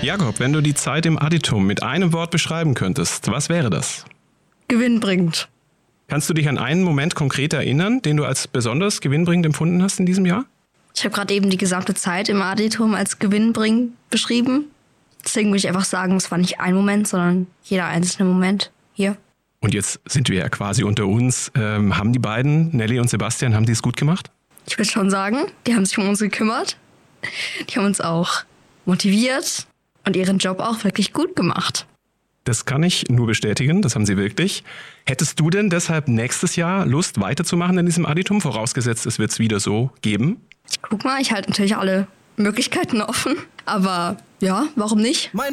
Jakob, wenn du die Zeit im Additum mit einem Wort beschreiben könntest, was wäre das? Gewinnbringend. Kannst du dich an einen Moment konkret erinnern, den du als besonders gewinnbringend empfunden hast in diesem Jahr? Ich habe gerade eben die gesamte Zeit im Additum als gewinnbringend beschrieben. Deswegen würde ich einfach sagen, es war nicht ein Moment, sondern jeder einzelne Moment hier. Und jetzt sind wir ja quasi unter uns. Haben die beiden, Nelly und Sebastian, haben die es gut gemacht? Ich würde schon sagen, die haben sich um uns gekümmert. Die haben uns auch motiviert und ihren Job auch wirklich gut gemacht. Das kann ich nur bestätigen, das haben sie wirklich. Hättest du denn deshalb nächstes Jahr Lust, weiterzumachen in diesem Additum, vorausgesetzt, es wird es wieder so geben? Guck mal, ich halte natürlich alle Möglichkeiten offen. Aber ja, warum nicht? Meine